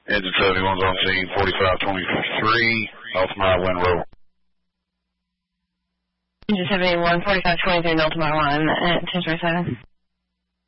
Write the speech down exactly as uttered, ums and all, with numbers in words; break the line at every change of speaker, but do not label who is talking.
Engine seventy-one's on scene, forty-five twenty-three, Altamira Wind Rover.
Engine seventy-one, forty-five twenty-three, Altamira one, at ten twenty-seven.